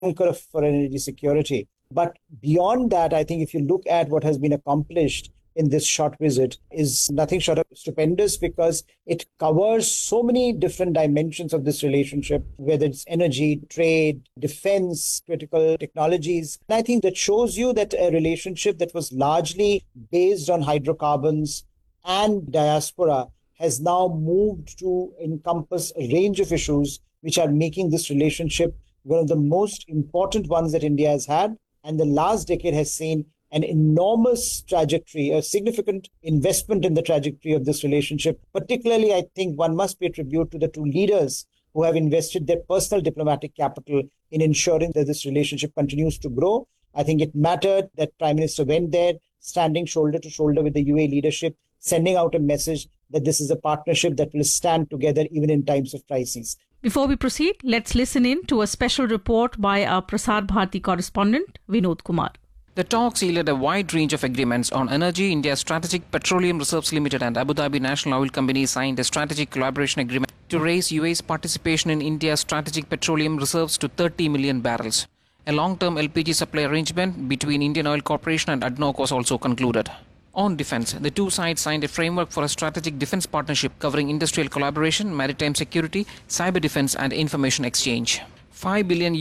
anchor for energy security. But beyond that, I think if you look at what has been accomplished in this short visit is nothing short of stupendous, because it covers so many different dimensions of this relationship, whether it's energy, trade, defense, critical technologies. And I think that shows you that a relationship that was largely based on hydrocarbons and diaspora has now moved to encompass a range of issues which are making this relationship one of the most important ones that India has had. And the last decade has seen an enormous trajectory, a significant investment in the trajectory of this relationship. Particularly, I think one must pay tribute to the two leaders who have invested their personal diplomatic capital in ensuring that this relationship continues to grow. I think it mattered that Prime Minister went there, standing shoulder to shoulder with the UAE leadership, sending out a message that this is a partnership that will stand together even in times of crises. Before we proceed, let's listen in to a special report by our Prasar Bharati correspondent, Vinod Kumar. The talks yielded a wide range of agreements on energy. India's Strategic Petroleum Reserves Limited and Abu Dhabi National Oil Company signed a strategic collaboration agreement to raise UAE's participation in India's strategic petroleum reserves to 30 million barrels. A long-term LPG supply arrangement between Indian Oil Corporation and ADNOC was also concluded. On defense, the two sides signed a framework for a strategic defense partnership covering industrial collaboration, maritime security, cyber defense and information exchange. $5 billion in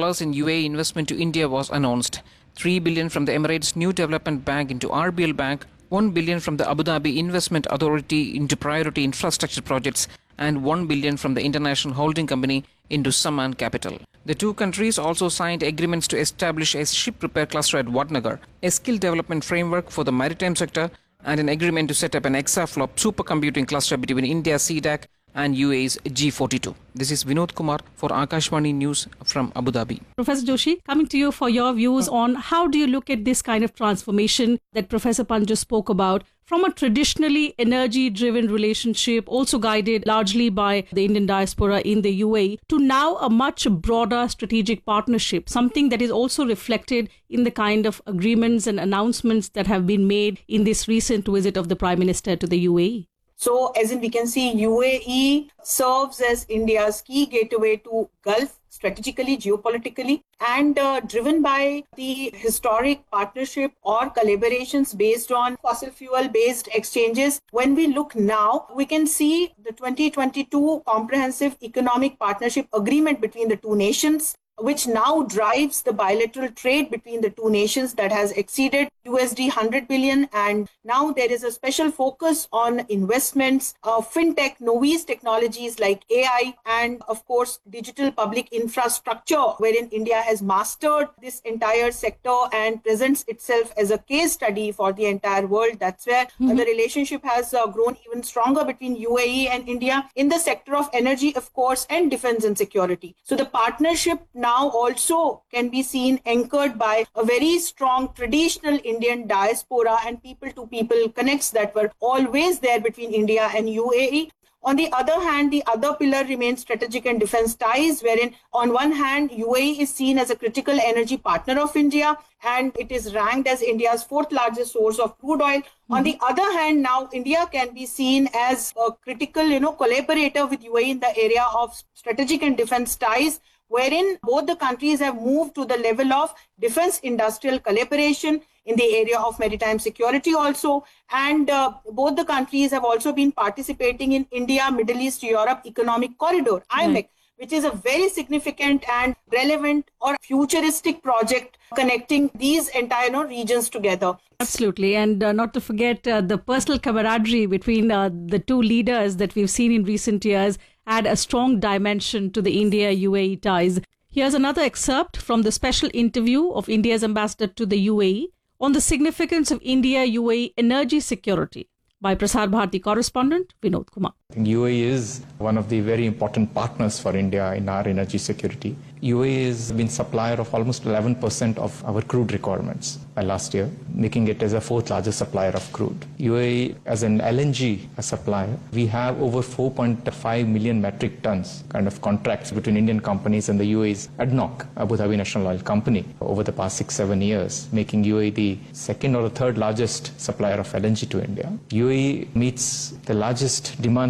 UAE investment to India was announced. $3 billion from the Emirates New Development Bank into RBL Bank, $1 billion from the Abu Dhabi Investment Authority into priority infrastructure projects, and $1 billion from the International Holding Company into Samman Capital. The two countries also signed agreements to establish a ship repair cluster at Vadnagar, a skill development framework for the maritime sector, and an agreement to set up an exaflop supercomputing cluster between India's CDAC and UAE's G42. This is Vinod Kumar for Akashvani News from Abu Dhabi. Professor Joshi, coming to you for your views on how do you look at this kind of transformation that Professor Pant just spoke about from a traditionally energy-driven relationship, also guided largely by the Indian diaspora in the UAE, to now a much broader strategic partnership, something that is also reflected in the kind of agreements and announcements that have been made in this recent visit of the Prime Minister to the UAE? So, as in we can see, UAE serves as India's key gateway to Gulf strategically, geopolitically, and driven by the historic partnership or collaborations based on fossil fuel-based exchanges. When we look now, we can see the 2022 Comprehensive Economic Partnership Agreement between the two nations, which now drives the bilateral trade between the two nations that has exceeded $100 billion. And now there is a special focus on investments, fintech, novel technologies like AI, and of course, digital public infrastructure, wherein India has mastered this entire sector and presents itself as a case study for the entire world. That's where the relationship has grown even stronger between UAE and India in the sector of energy, of course, and defense and security. So the partnership now also can be seen anchored by a very strong traditional Indian diaspora and people-to-people connects that were always there between India and UAE. On the other hand, the other pillar remains strategic and defense ties, wherein on one hand, UAE is seen as a critical energy partner of India, and it is ranked as India's fourth largest source of crude oil. On the other hand, now India can be seen as a critical, collaborator with UAE in the area of strategic and defense ties, wherein both the countries have moved to the level of defense industrial collaboration in the area of maritime security also. And both the countries have also been participating in India, Middle East, Europe Economic Corridor, IMEC, which is a very significant and relevant or futuristic project connecting these entire regions together. Absolutely. And not to forget the personal camaraderie between the two leaders that we've seen in recent years add a strong dimension to the India-UAE ties. Here's another excerpt from the special interview of India's ambassador to the UAE on the significance of India-UAE energy security by Prasar Bharati correspondent Vinod Kumar. I think UAE is one of the very important partners for India in our energy security. UAE has been supplier of almost 11% of our crude requirements by last year, making it as a fourth largest supplier of crude. UAE as an LNG supplier, we have over 4.5 million metric tons kind of contracts between Indian companies and the UAE's ADNOC, Abu Dhabi National Oil Company, over the past 6-7 years, making UAE the second or the third largest supplier of LNG to India. UAE meets the largest demands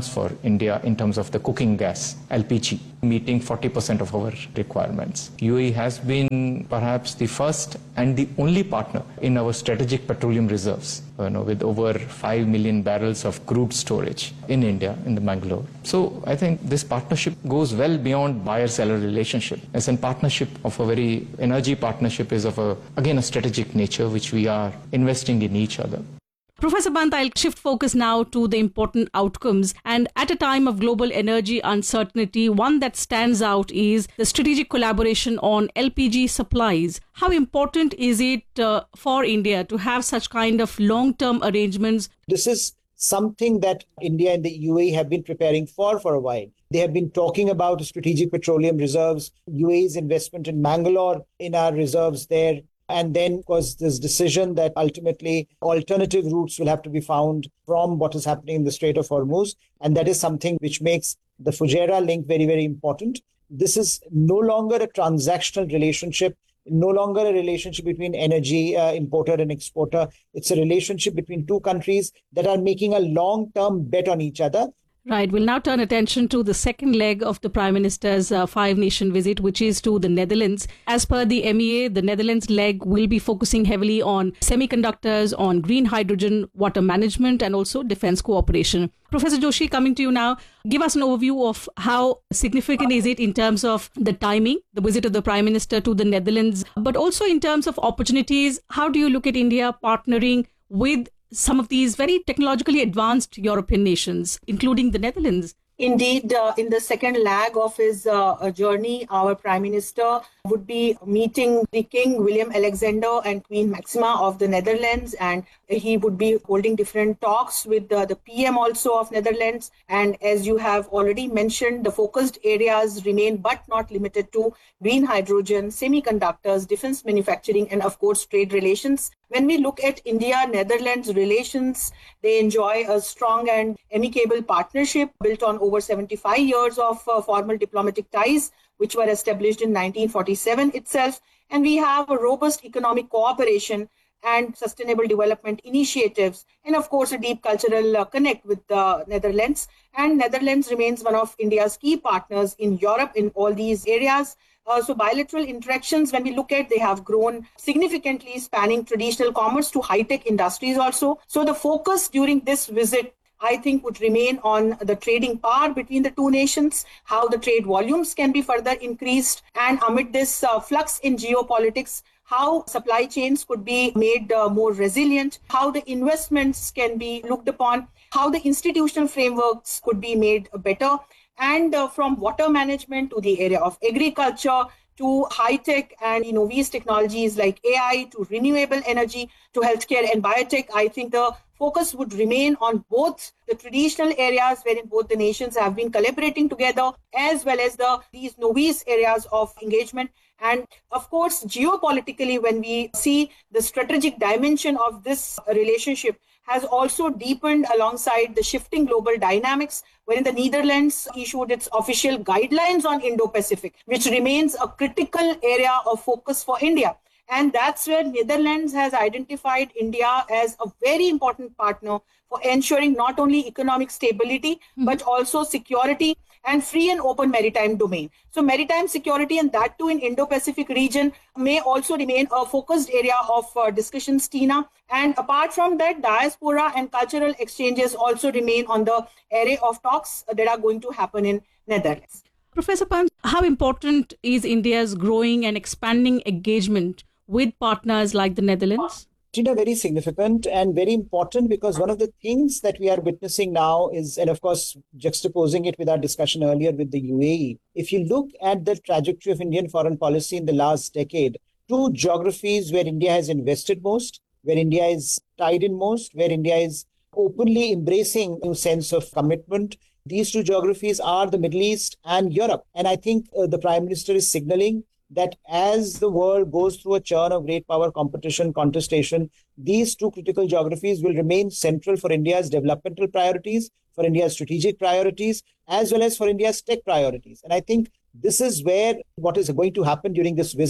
for India in terms of the cooking gas, LPG, meeting 40% of our requirements. UAE has been perhaps the first and the only partner in our strategic petroleum reserves, with over 5 million barrels of crude storage in India, in the Mangalore. So I think this partnership goes well beyond buyer-seller relationship. It's a partnership of a very energy partnership is of a strategic nature, which we are investing in each other. Professor Pant, I'll shift focus now to the important outcomes. And at a time of global energy uncertainty, one that stands out is the strategic collaboration on LPG supplies. How important is it for India to have such kind of long-term arrangements? This is something that India and the UAE have been preparing for a while. They have been talking about strategic petroleum reserves, UAE's investment in Mangalore, in our reserves there. And then, of course, this decision that ultimately alternative routes will have to be found from what is happening in the Strait of Hormuz. And that is something which makes the Fujairah link very, very important. This is no longer a transactional relationship, no longer a relationship between energy importer and exporter. It's a relationship between two countries that are making a long-term bet on each other. Right. We'll now turn attention to the second leg of the Prime Minister's five-nation visit, which is to the Netherlands. As per the MEA, the Netherlands leg will be focusing heavily on semiconductors, on green hydrogen, water management, and also defense cooperation. Professor Joshi, coming to you now, give us an overview of how significant is it in terms of the timing, the visit of the Prime Minister to the Netherlands, but also in terms of opportunities. How do you look at India partnering with some of these very technologically advanced European nations, including the Netherlands? Indeed, in the second leg of his journey, our Prime Minister would be meeting the King William Alexander and Queen Maxima of the Netherlands, and he would be holding different talks with the PM also of Netherlands. And as you have already mentioned, the focused areas remain but not limited to green hydrogen, semiconductors, defense manufacturing, and of course trade relations. When we look at India-Netherlands relations, they enjoy a strong and amicable partnership built on over 75 years of formal diplomatic ties, which were established in 1947 itself. And we have a robust economic cooperation and sustainable development initiatives, and of course a deep cultural connect with the Netherlands. And Netherlands remains one of India's key partners in Europe in all these areas. So bilateral interactions, when we look at, they have grown significantly, spanning traditional commerce to high-tech industries also. So the focus during this visit, I think, would remain on the trading power between the two nations, how the trade volumes can be further increased, and amid this flux in geopolitics, how supply chains could be made more resilient, how the investments can be looked upon, how the institutional frameworks could be made better. And from water management to the area of agriculture to high-tech and innovative technologies like AI to renewable energy to healthcare and biotech, I think the focus would remain on both the traditional areas wherein both the nations have been collaborating together, as well as these novice areas of engagement. And of course, geopolitically, when we see the strategic dimension of this relationship has also deepened alongside the shifting global dynamics, wherein the Netherlands issued its official guidelines on Indo-Pacific, which remains a critical area of focus for India. And that's where Netherlands has identified India as a very important partner for ensuring not only economic stability, but also security and free and open maritime domain. So maritime security, and that too in Indo-Pacific region, may also remain a focused area of discussions, Tina. And apart from that, diaspora and cultural exchanges also remain on the array of talks that are going to happen in Netherlands. Professor Pant, how important is India's growing and expanding engagement with partners like the Netherlands? Tina, very significant and very important, because one of the things that we are witnessing now is, and of course, juxtaposing it with our discussion earlier with the UAE, if you look at the trajectory of Indian foreign policy in the last decade, two geographies where India has invested most, where India is tied in most, where India is openly embracing a sense of commitment, these two geographies are the Middle East and Europe. And I think the Prime Minister is signaling that as the world goes through a churn of great power competition, contestation, these two critical geographies will remain central for India's developmental priorities, for India's strategic priorities, as well as for India's tech priorities. And I think this is where what is going to happen during this visit,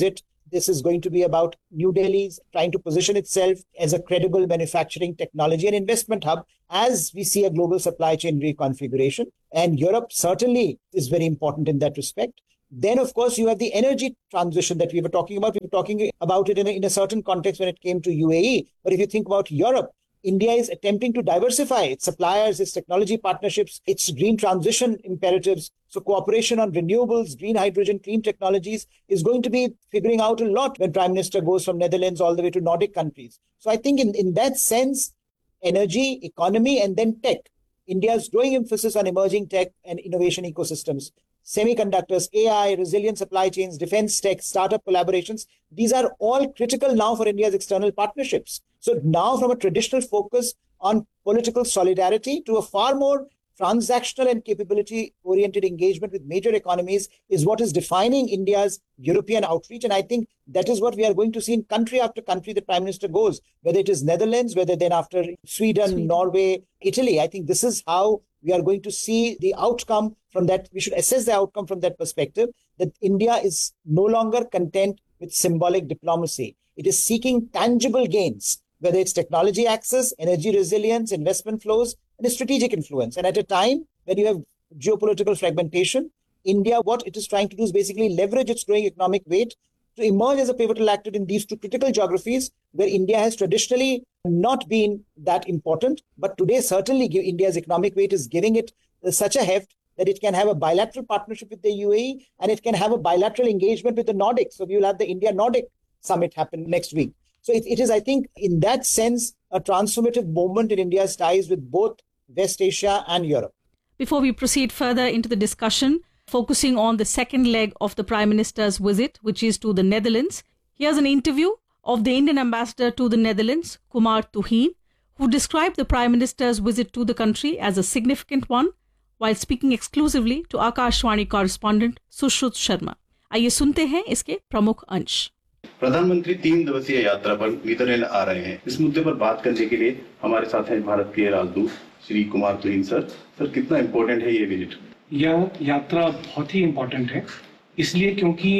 This is going to be about New Delhi's trying to position itself as a credible manufacturing, technology and investment hub as we see a global supply chain reconfiguration. And Europe certainly is very important in that respect. Then, of course, you have the energy transition that we were talking about. We were talking about it in a certain context when it came to UAE. But if you think about Europe, India is attempting to diversify its suppliers, its technology partnerships, its green transition imperatives. So cooperation on renewables, green hydrogen, clean technologies is going to be figuring out a lot when Prime Minister goes from Netherlands all the way to Nordic countries. So I think in that sense, energy, economy, and then tech, India's growing emphasis on emerging tech and innovation ecosystems, semiconductors, AI, resilient supply chains, defense tech, startup collaborations, these are all critical now for India's external partnerships. So now from a traditional focus on political solidarity to a far more transactional and capability-oriented engagement with major economies is what is defining India's European outreach. And I think that is what we are going to see in country after country the Prime Minister goes, whether it is Netherlands, whether then after Sweden, Norway, Italy. I think this is how we are going to see the outcome from that. We should assess the outcome from that perspective, that India is no longer content with symbolic diplomacy. It is seeking tangible gains, whether it's technology access, energy resilience, investment flows, and a strategic influence. And at a time when you have geopolitical fragmentation, India, what it is trying to do is basically leverage its growing economic weight to emerge as a pivotal actor in these two critical geographies where India has traditionally not been that important. But today, certainly India's economic weight is giving it such a heft that it can have a bilateral partnership with the UAE and it can have a bilateral engagement with the Nordics. So we will have the India-Nordic summit happen next week. So it is, I think, in that sense, a transformative moment in India's ties with both West Asia and Europe. Before we proceed further into the discussion, focusing on the second leg of the Prime Minister's visit, which is to the Netherlands, here's an interview of the Indian ambassador to the Netherlands, Kumar Tuhin, who described the Prime Minister's visit to the country as a significant one, while speaking exclusively to Akashvani correspondent Sushruत Sharma. आइए सुनते हैं इसके प्रमुख अंश। प्रधानमंत्री 3 दिवसीय यात्रा पर नीदरलैंड आ रहे हैं। इस मुद्दे पर बात करने के लिए हमारे साथ हैं भारत के राजदूत श्री कुमार तुहिन सर। सर, कितना इम्पोर्टेंट है ये विजिट? यह यात्रा बहुत ही इम्पोर्टेंट है, इसलिए क्योंकि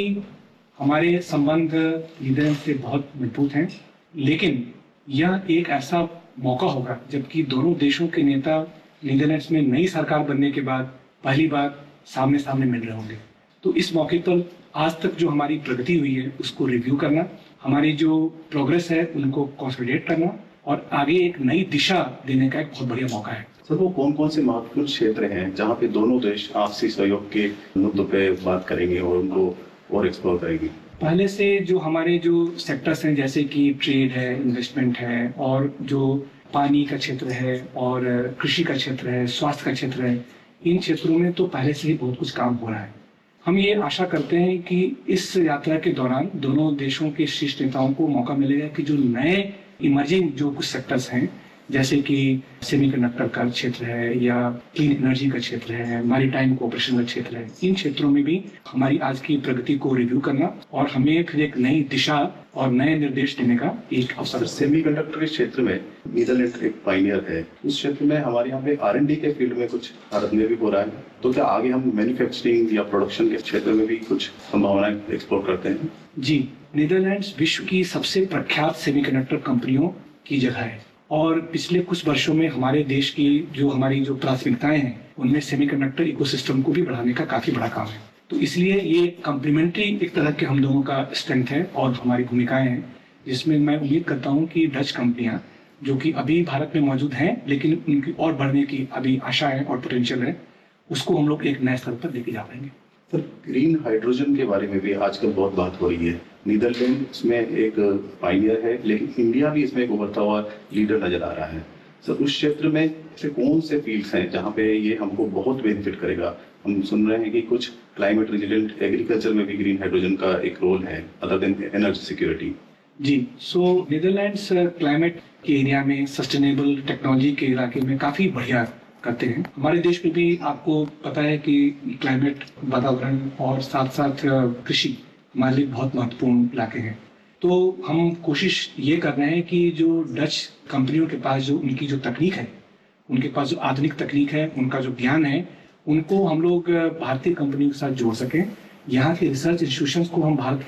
हमारे संबंध नीदरलैंड से बहुत मजबूत हैं, लेकिन यह एक ऐसा मौका होगा जबकि दोनों देशों के नेता नीदरलैंड्स में नई सरकार बनने के बाद पहली बार सामने सामने मिल रहे होंगे। तो इस मौके पर आज तक जो हमारी प्रगति हुई है उसको रिव्यू करना, हमारी जो प्रोग्रेस है उनको कंसोलिडेट करना और आगे एक नई दिशा देने का एक बहुत बढ़िया मौका है। सर, वो कौन कौन से महत्वपूर्ण क्षेत्र हैं जहाँ पे दोनों देश आपसी सहयोग के मुद्दों पे बात करेंगे और उनको और एक्सप्लोर करेंगे? पहले से जो हमारे जो सेक्टर्स हैं जैसे कि ट्रेड है, इन्वेस्टमेंट है और जो पानी का क्षेत्र है और कृषि का क्षेत्र है, स्वास्थ्य का क्षेत्र है, इन क्षेत्रों में तो पहले से ही बहुत कुछ काम हो रहा है। हम ये आशा करते हैं कि इस यात्रा के दौरान दोनों देशों के शीर्ष नेताओं को मौका मिलेगा कि जो नए इमर्जिंग जो कुछ सेक्टर्स हैं जैसे कि सेमीकंडक्टर का क्षेत्र है या क्लीन एनर्जी का क्षेत्र है, मैरीटाइम कोऑपरेशन का क्षेत्र है, इन क्षेत्रों में भी हमारी आज की प्रगति को रिव्यू करना और हमें फिर एक नई दिशा और नए निर्देश देने का एक अवसर। सेमीकंडक्टर के क्षेत्र में नीदरलैंड एक पायनियर है। उस क्षेत्र में हमारे यहाँ पे R&D के फील्ड में कुछ भारत में भी हो रहा है, तो क्या आगे हम मैन्युफैक्चरिंग या प्रोडक्शन के क्षेत्र में भी कुछ संभावनाएं एक्सप्लोर करते हैं? जी, नीदरलैंड्स विश्व की सबसे प्रख्यात सेमीकंडक्टर कंपनियों की जगह है और पिछले कुछ वर्षों में हमारे देश की हमारी जो प्राथमिकताएं हैं उनमें सेमीकंडक्टर इकोसिस्टम को भी बढ़ाने का काफी बड़ा काम है। तो इसलिए ये कम्प्लीमेंट्री एक तरह के हम दोनों का स्ट्रेंथ है और हमारी भूमिकाएं हैं, जिसमें मैं उम्मीद करता हूं कि डच कंपनियां जो कि अभी भारत में मौजूद हैं लेकिन उनकी और बढ़ने की अभी आशा है और पोटेंशियल है, उसको हम लोग एक नए स्तर पर लेके जा पाएंगे। सर, ग्रीन हाइड्रोजन के बारे में भी आजकल बहुत बात हो रही है। नीदरलैंड इसमें एक पायनियर है, लेकिन इंडिया भी इसमें एक उभरता हुआ लीडर नजर आ रहा है। सर, उस क्षेत्र में ऐसे कौन से फील्ड्स हैं जहाँ पे ये हमको बहुत बेनिफिट करेगा? हम सुन रहे हैं कि कुछ क्लाइमेट रेजिलेंट एग्रीकल्चर में भी ग्रीन हाइड्रोजन का एक रोल है अदर देन एनर्जी सिक्योरिटी। जी, सो नीदरलैंड्स क्लाइमेट के एरिया में सस्टेनेबल टेक्नोलॉजी के इलाके में काफी बढ़िया करते हैं। हमारे देश में भी आपको पता है कि क्लाइमेट, वातावरण और साथ साथ कृषि हमारे लिए बहुत महत्वपूर्ण इलाके हैं। तो हम कोशिश ये कर रहे हैं कि जो डच कंपनियों के पास जो उनकी जो तकनीक है, उनके पास जो आधुनिक तकनीक है, उनका जो ज्ञान है, उनको हम लोग भारतीय कंपनियों के साथ जोड़ सकें। यहाँ के रिसर्च इंस्टीट्यूशंस को हम भारत के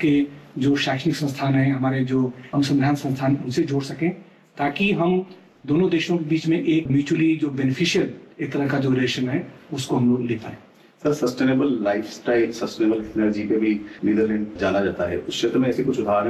जो शैक्षणिक संस्थान है, हमारे जो अनुसंधान संस्थान, उनसे जोड़ सकें, ताकि हम दोनों देशों के बीच में एक म्यूचुअली जो बेनिफिशियल एक तरह का जो रिलेशन है उसको हम लोग ले पाए। Sir, sustainable lifestyle, sustainable energy पे भी नीदरलैंड जाना जाता है। उस क्षेत्र में ऐसे कुछ उदाहरण